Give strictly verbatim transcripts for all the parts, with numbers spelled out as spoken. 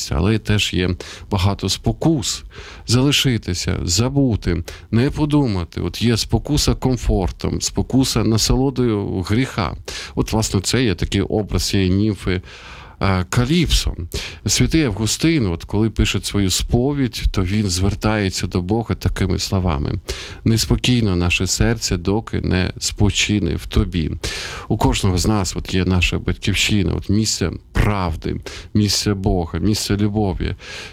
місце, але теж є багато спокус. Залишитися, забути, не подумати. От є спокуса комфортом, спокуса насолодою гріха. От, власне, це є такий образ цієї німфи Каліпсо. Святий Августин, от коли пише свою сповідь, то він звертається до Бога такими словами: «Неспокійно наше серце, доки не спочине в тобі». У кожного з нас от є наша батьківщина, от місце правди, місце Бога, місце любові.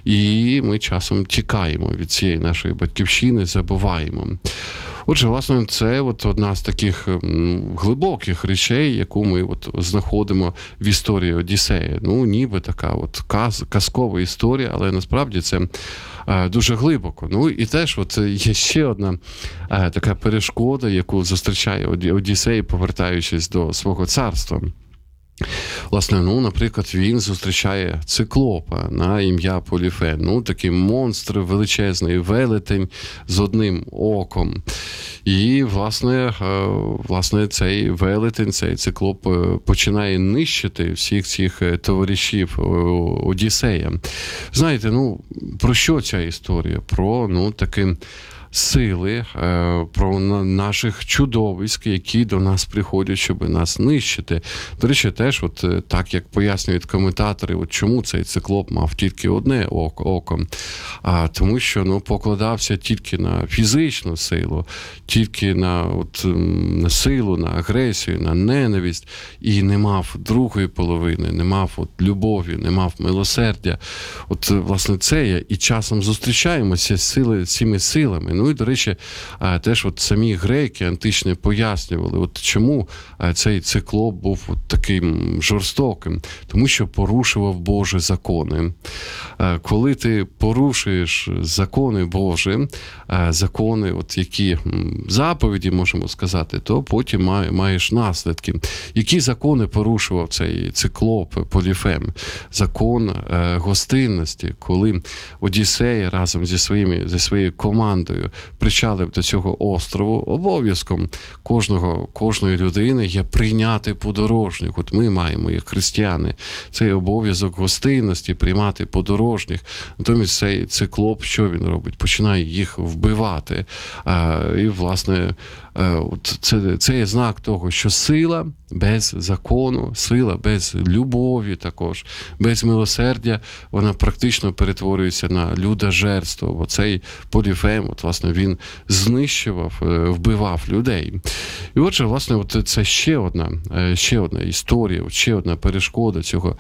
І ми часом тікаємо від цієї нашої батьківщини, забуваємо. Отже, власне, це от одна з таких глибоких речей, яку ми от знаходимо в історії Одіссея. Ну, ніби така от каз, казкова історія, але насправді це е, дуже глибоко. Ну, і теж от є ще одна е, така перешкода, яку зустрічає Одіссей, повертаючись до свого царства. Власне, ну, наприклад, він зустрічає циклопа на ім'я Поліфем. Ну, такий монстр величезний, велетень з одним оком. І, власне, власне, цей велетень, цей циклоп починає нищити всіх цих товаришів Одіссея. Знаєте, ну, про що ця історія? Про, ну, таким сили, про наших чудовиськ, які до нас приходять, щоб нас нищити. До речі, теж, от так як пояснюють коментатори, от чому цей циклоп мав тільки одне око. А тому що, ну, покладався тільки на фізичну силу, тільки на, от, на силу, на агресію, на ненависть, і не мав другої половини, не мав от любові, не мав милосердя. От, власне, це є. І часом зустрічаємося з сили, цими силами. Ну і, до речі, теж от самі греки античні пояснювали, от чому цей циклоп був от таким жорстоким. Тому що порушував Божі закони. Коли ти порушуєш закони Божі, закони, от які заповіді, можемо сказати, то потім маєш наслідки. Які закони порушував цей циклоп Поліфем? Закон гостинності, коли Одіссей разом зі, своїми, зі своєю командою причалив до цього острову, обов'язком кожного, кожної людини є прийняти подорожніх. От ми маємо, як християни, цей обов'язок гостинності приймати подорожніх. Натомість цей циклоп, що він робить? Починає їх вбивати. А, і, власне, от це, це є знак того, що сила без закону, сила без любові також, без милосердя, вона практично перетворюється на людожерство. Оцей Поліфем, от, власне, він знищував, вбивав людей. І отже, власне, от це ще одна, ще одна історія, ще одна перешкода цього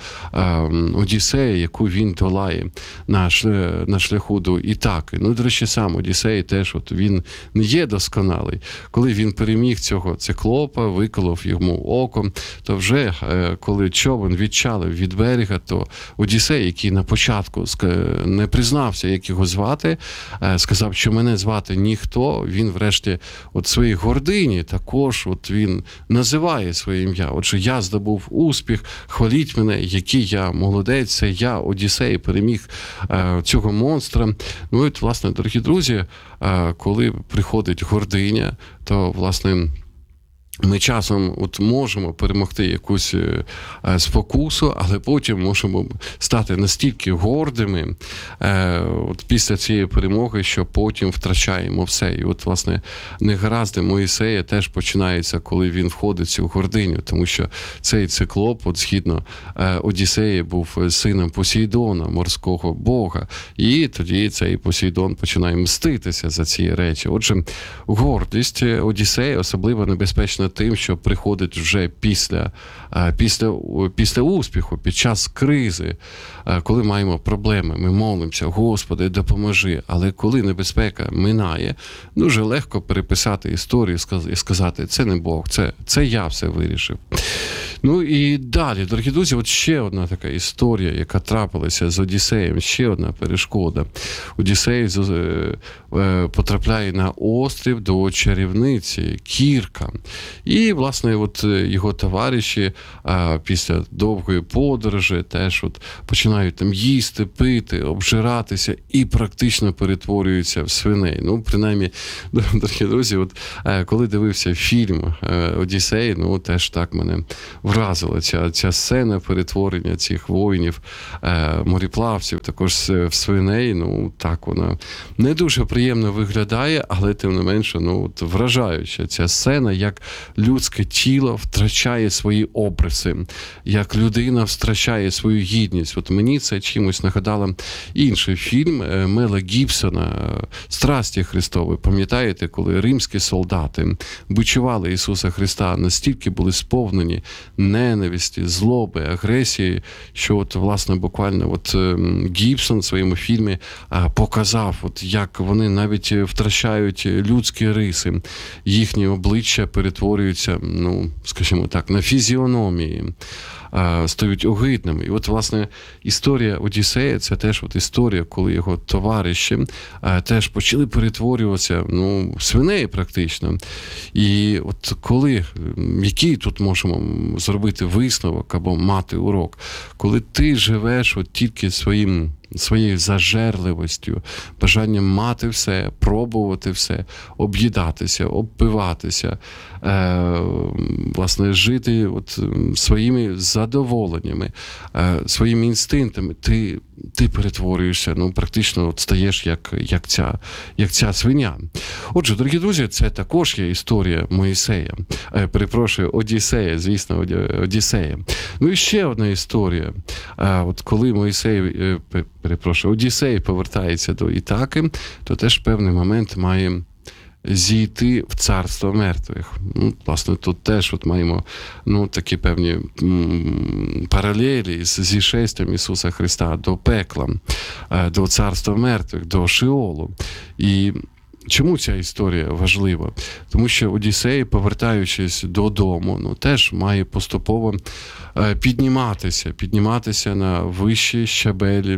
Одіссея, яку він долає на, на шляху до Ітаки. Ну, до речі, сам Одіссей теж, от він не є досконалий. Коли він переміг цього циклопа, виколов йому око, то вже, коли човен відчалив від берега, то Одіссей, який на початку не признався, як його звати, сказав, що мене звати ніхто, він врешті от своїй гордині також от він називає своє ім'я. Отже, я здобув успіх, хваліть мене, який я молодець, це я, Одіссей, переміг цього монстра. Ну і, власне, дорогі друзі, коли приходить гординя, то, власне, ми часом от можемо перемогти якусь е, спокусу, але потім можемо стати настільки гордими е, от після цієї перемоги, що потім втрачаємо все. І от, власне, негаразди Моїсея теж починаються, коли він входить в цю гординю, тому що цей циклоп, от згідно е, Одіссея, був сином Посейдона, морського бога, і тоді цей Посейдон починає мститися за ці речі. Отже, гордість Одіссея особливо небезпечна тим, що приходить вже після, після, після успіху, під час кризи, коли маємо проблеми, ми молимося, Господи, допоможи. Але коли небезпека минає, дуже легко переписати історію і сказати, це не Бог, це, це я все вирішив. Ну і далі, дорогі друзі, от ще одна така історія, яка трапилася з Одіссеєм, ще одна перешкода. Одіссей потрапляє на острів до чарівниці Кірка. І, власне, от його товариші після довгої подорожі теж от починають там їсти, пити, обжиратися і практично перетворюються в свиней. Ну, принаймні, дорогі друзі, от коли дивився фільм Одіссей, ну, теж так мене вразила ця, ця сцена перетворення цих воїнів, е, моріплавців, також в свиней. Ну, так вона не дуже приємно виглядає, але тим не менше, ну, от вражаюча ця сцена, як людське тіло втрачає свої обриси, як людина втрачає свою гідність. От мені це чимось нагадало інший фільм Мела Гібсона «Страсті Христові». Пам'ятаєте, коли римські солдати бичували Ісуса Христа, настільки були сповнені ненависті, злоби, агресії, що от, власне, буквально от Гібсон в своєму фільмі показав, от як вони навіть втрачають людські риси, їхні обличчя перетворюються, ну, скажімо так, на фізіономії, стають огидними. І от, власне, історія Одіссея – це теж от історія, коли його товариші теж почали перетворюватися, ну, в свиней практично. І от коли, який тут можемо зробити висновок або мати урок? Коли ти живеш от тільки своїм своєю зажерливостю, бажанням мати все, пробувати все, об'їдатися, обпиватися, е, власне, жити от своїми задоволеннями, е, своїми інстинктами, ти, ти перетворюєшся, ну, практично от стаєш як, як, ця, як ця свиня. Отже, дорогі друзі, це також є історія Моїсея. Е, перепрошую, Одіссея, звісно, Одіссея. Ну і ще одна історія. Е, от коли Моїсей, е, перепрошую, Одіссей повертається до Ітаки, то теж певний момент має зійти в царство мертвих. Ну, власне, тут теж от маємо, ну, такі певні м, паралелі з зішестям Ісуса Христа до пекла, до царства мертвих, до Шеолу. І чому ця історія важлива? Тому що Одіссей, повертаючись додому, ну, теж має поступово підніматися, підніматися на вищі щабелі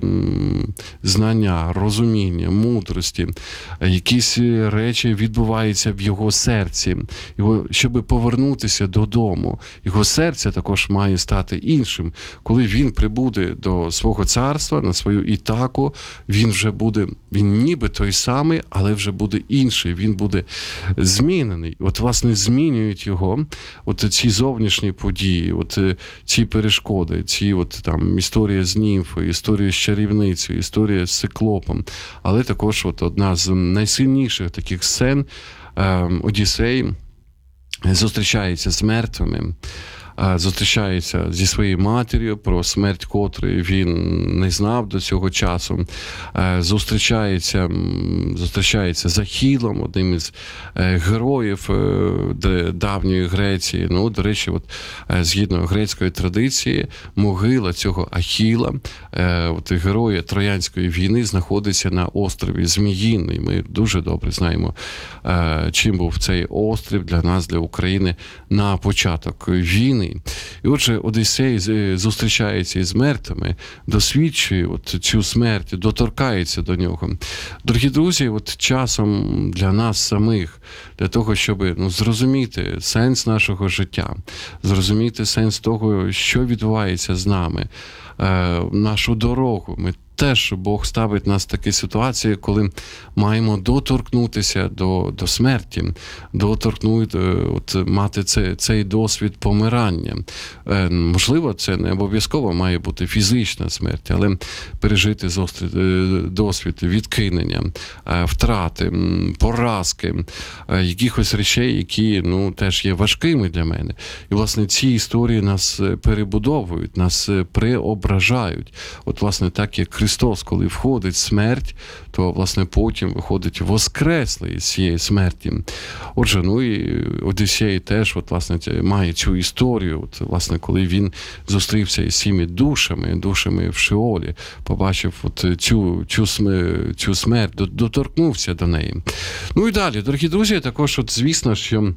знання, розуміння, мудрості. Якісь речі відбуваються в його серці. Його, щоб повернутися додому, його серце також має стати іншим. Коли він прибуде до свого царства, на свою Ітаку, він вже буде, він ніби той самий, але вже буде інший, він буде змінений. От, власне, змінюють його от ці зовнішні події, от ці перешкоди, ці от там історія з німфою, історія з чарівницею, історія з циклопом. Але також от одна з найсильніших таких сцен е, Одіссей зустрічається з мертвими, зустрічається зі своєю матір'ю, про смерть котрої він не знав до цього часу, зустрічається, зустрічається з Ахілом, одним із героїв давньої Греції. Ну, до речі, от, згідно грецької традиції, могила цього Ахіла, от, героя Троянської війни, знаходиться на острові Зміїний. Ми дуже добре знаємо, чим був цей острів для нас, для України, на початок війни. І отже, Одіссей зустрічається із мертвими, досвідчує от цю смерть, доторкається до нього. Дорогі друзі, от часом для нас самих, для того, щоб, ну, зрозуміти сенс нашого життя, зрозуміти сенс того, що відбувається з нами, е, нашу дорогу, ми теж Бог ставить нас в такі ситуації, коли маємо доторкнутися до, до смерті, доторкнути, от, мати це, цей досвід помирання. Е, можливо, це не обов'язково має бути фізична смерть, але пережити досвід відкинення, е, втрати, поразки, е, якихось речей, які, ну, теж є важкими для мене. І, власне, ці історії нас перебудовують, нас преображають. От, власне, так як Христос, коли входить смерть, то, власне, потім виходить воскреслий з цієї смерті. Отже, ну і Одіссей теж, от, власне, має цю історію, от, власне, коли він зустрівся із цими душами, душами в Шеолі, побачив от цю, цю, цю смерть, доторкнувся до неї. Ну і далі, дорогі друзі, також, от, звісно, що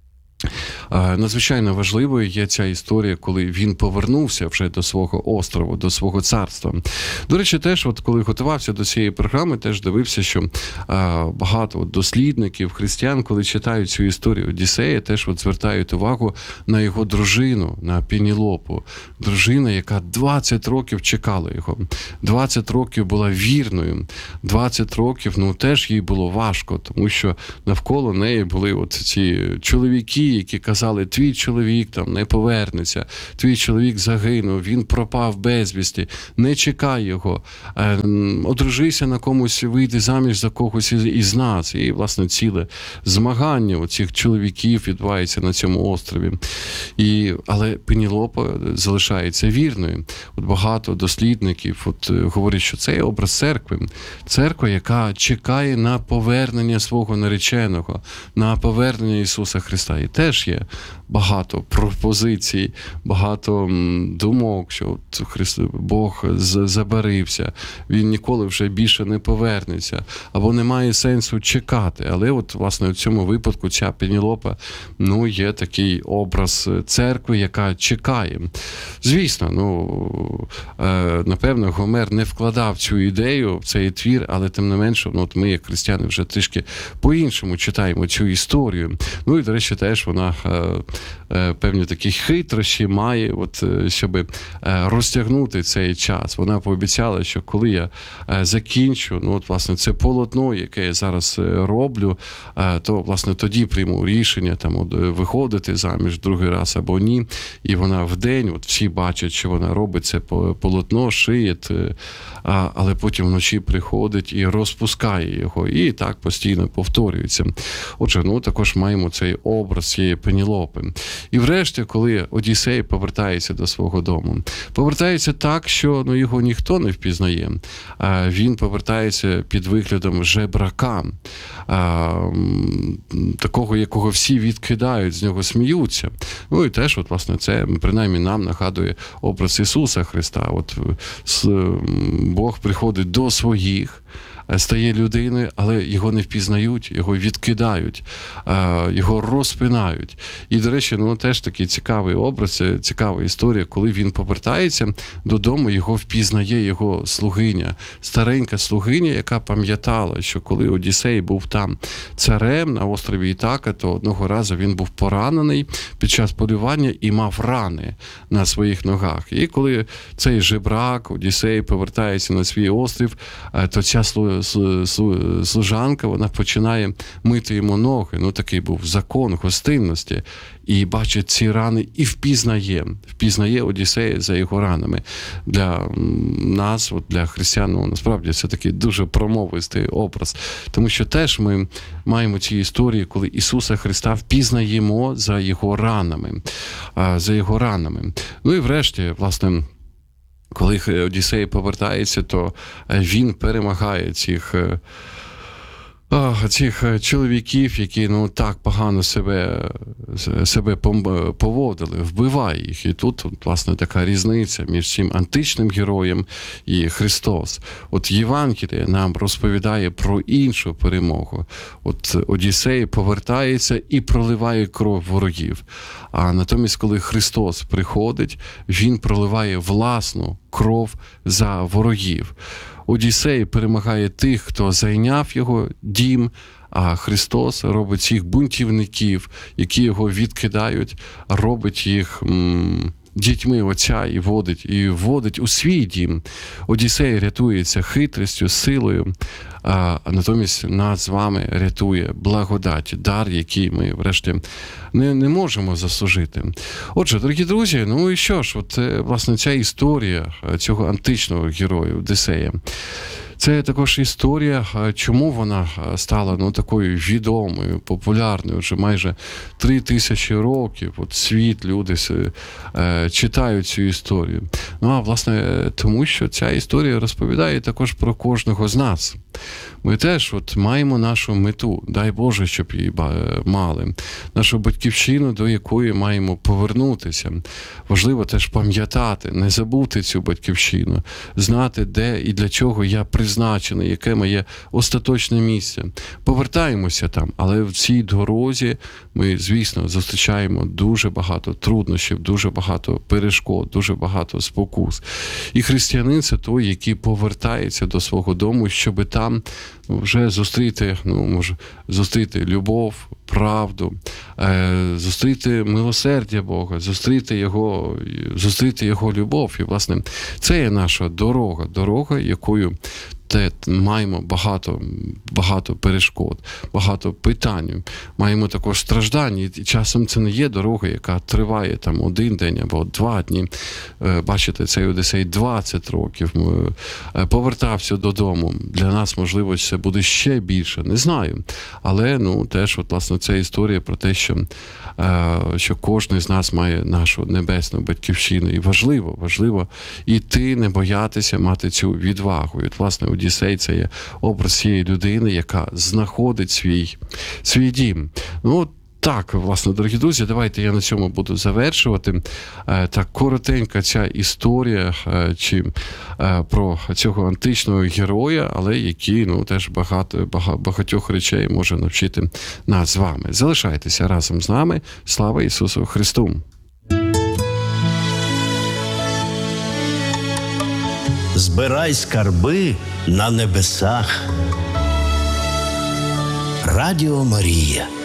надзвичайно важливою є ця історія, коли він повернувся вже до свого острову, до свого царства. До речі, теж, от коли готувався до цієї програми, теж дивився, що а, багато от дослідників, християн, коли читають цю історію Одіссея, теж от звертають увагу на його дружину, на Пенелопу. Дружина, яка двадцять років чекала його. двадцять років була вірною. двадцять років, ну, теж їй було важко, тому що навколо неї були от ці чоловіки, ті, які казали, твій чоловік там не повернеться, твій чоловік загинув, він пропав безвісти, не чекай його, одружися на комусь, вийди заміж за когось із нас. І, власне, ціле змагання у цих чоловіків відбувається на цьому острові. І, але Пенелопа залишається вірною. От багато дослідників от, говорять, що це є образ церкви. Церква, яка чекає на повернення свого нареченого, на повернення Ісуса Христа. І теж є багато пропозицій, багато думок, що от Христ, Бог забарився, Він ніколи вже більше не повернеться, або немає сенсу чекати. Але от, власне, в цьому випадку ця Пенелопа, ну, є такий образ церкви, яка чекає. Звісно, ну, напевно, Гомер не вкладав цю ідею в цей твір, але тим не менше, ну, от ми, як християни, вже трішки по-іншому читаємо цю історію. Ну, і, до речі, теж вона певні такі хитрощі має, от, щоб розтягнути цей час. Вона пообіцяла, що коли я закінчу, ну, от, власне, це полотно, яке я зараз роблю, то, власне, тоді прийму рішення, там, от, виходити заміж другий раз або ні. І вона вдень, от, всі бачать, що вона робить це полотно, шиє, але потім вночі приходить і розпускає його. І так постійно повторюється. Отже, ну, також маємо цей образ цієї Пенелопи. І врешті, коли Одіссей повертається до свого дому, повертається так, що, ну, його ніхто не впізнає. Він повертається під виглядом жебрака, такого, якого всі відкидають, з нього сміються. Ну і теж, от, власне, це принаймні нам нагадує образ Ісуса Христа. От Бог приходить до своїх, стає людиною, але його не впізнають, його відкидають, його розпинають. І, до речі, ну, теж такий цікавий образ, цікава історія, коли він повертається додому, його впізнає його слугиня, старенька слугиня, яка пам'ятала, що коли Одіссей був там царем на острові Ітака, то одного разу він був поранений під час полювання і мав рани на своїх ногах. І коли цей жебрак, Одіссей, повертається на свій острів, то ця служанка, вона починає мити йому ноги. Ну, такий був закон гостинності. І бачить ці рани і впізнає. Впізнає Одіссея за його ранами. Для нас, от для християн, ну, насправді, це такий дуже промовистий образ. Тому що теж ми маємо ці історії, коли Ісуса Христа впізнаємо за його ранами. За його ранами. Ну і врешті, власне, коли Одіссей повертається, то він перемагає цих, цих чоловіків, які, ну, так погано себе, себе поводили, вбиває їх. І тут, власне, така різниця між цим античним героєм і Христос. От Євангеліє нам розповідає про іншу перемогу. От Одіссей повертається і проливає кров ворогів. А натомість, коли Христос приходить, він проливає власну кров за ворогів. Одіссей перемагає тих, хто зайняв його дім, а Христос робить цих бунтівників, які його відкидають, робить їх м- дітьми Отця і водить, і вводить у свій дім. Одіссей рятується хитрістю, силою, а натомість нас з вами рятує благодать, дар, який ми, врешті, не, не можемо заслужити. Отже, дорогі друзі, ну і що ж, от, власне, ця історія цього античного героя Одіссея, це також історія, чому вона стала, ну, такою відомою, популярною, вже майже три тисячі років. От світ, люди е, читають цю історію. Ну, а, власне, тому що ця історія розповідає також про кожного з нас. Ми теж от маємо нашу мету, дай Боже, щоб її мали, нашу батьківщину, до якої маємо повернутися. Важливо теж пам'ятати, не забути цю батьківщину, знати, де і для чого я призначений, яке моє остаточне місце. Повертаємося там, але в цій дорозі ми, звісно, зустрічаємо дуже багато труднощів, дуже багато перешкод, дуже багато спокус. І християнин – це той, який повертається до свого дому, щоб там вже зустріти, ну, може, зустріти любов, правду, е, зустріти милосердя Бога, зустріти його, зустріти його любов. І, власне, це є наша дорога, дорога, якою де маємо багато, багато перешкод, багато питань, маємо також страждань, і часом це не є дорога, яка триває там один день або два дні. Бачите, цей Одіссей двадцять років повертався додому. Для нас, можливо, це буде ще більше, не знаю. Але, ну, теж, от, власне, це історія про те, що, що кожен з нас має нашу небесну батьківщину. І важливо, важливо іти, не боятися мати цю відвагу. І, от, власне, Одіссей – це є образ цієї людини, яка знаходить свій, свій дім. Ну, так, власне, дорогі друзі, давайте я на цьому буду завершувати. Так, коротенька ця історія чи про цього античного героя, але який, ну, теж багато, багатьох речей може навчити нас з вами. Залишайтеся разом з нами. Слава Ісусу Христу! Збирай скарби на небесах. Радіо Марія.